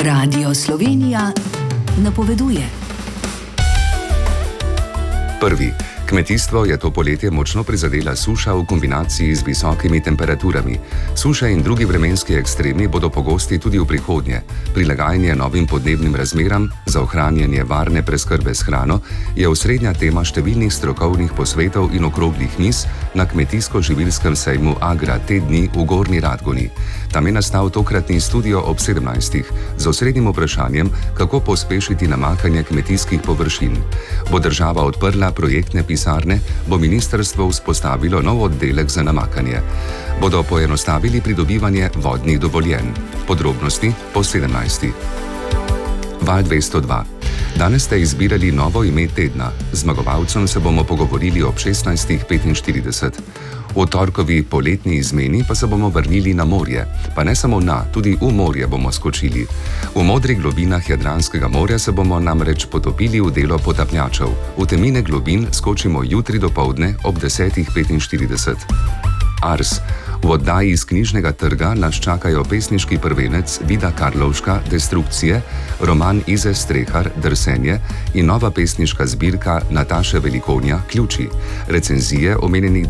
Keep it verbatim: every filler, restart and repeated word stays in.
Radio Slovenija napoveduje. Prvi. Kmetijstvo je to poletje močno prizadela suša v kombinaciji z visokimi temperaturami. Suše in drugi vremenski ekstremi bodo pogosti tudi v prihodnje. Prilagajanje novim podnebnim razmeram za ohranjanje varne preskrbe s hrano je osrednja tema številnih strokovnih posvetov in okroglih miz na kmetijsko-živilskem sejmu Agra te dni v Gornji Radgoni. Tam je nastal tokratni studio ob sedemnajstih z osrednjim vprašanjem, kako pospešiti namakanje kmetijskih površin. Bo država odprla projektne pisarne, bo ministrstvo vzpostavilo nov oddelek za namakanje. Bodo poenostavili pridobivanje vodnih dovoljenj. Podrobnosti po sedemnajstih. Val dvesto dva. Danes ste izbirali novo ime tedna. Z zmagovalcem se bomo pogovorili ob šestnajstih petinštirideset. V torkovi poletni izmeni pa se bomo vrnili na morje. Pa ne samo na, tudi v morje bomo skočili. V modrih globinah Jadranskega morja se bomo namreč potopili v delo potapljačev. V temine globin skočimo jutri dopoldne ob desetih petinštirideset. Ars. V oddaji iz Knjižnega trga nas čakajo pesniški prvenec Vida Karlovška Destrukcije, roman Ize Strehar Drsenje in nova pesniška zbirka Nataše Velikonja Ključi. Recenzije omenjenih